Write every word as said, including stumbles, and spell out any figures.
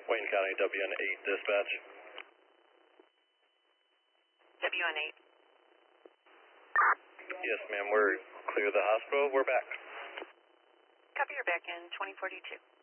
Wayne County, W N eight dispatch. W N eight. Yes, ma'am, we're clear of the hospital. We're back. Copy, you're back in twenty forty-two.